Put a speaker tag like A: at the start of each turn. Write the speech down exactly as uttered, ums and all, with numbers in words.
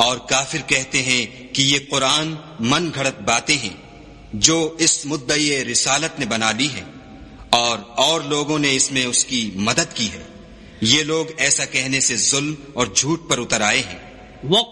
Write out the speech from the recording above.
A: और काफिर कहते हैं कि ये कुरान मन घड़त बातें हैं जो इस मुद्दई रिसालत ने बना ली है, और और लोगों ने इसमें उसकी मदद की है। ये लोग ऐसा कहने से जुल्म और झूठ पर उतर आए हैं।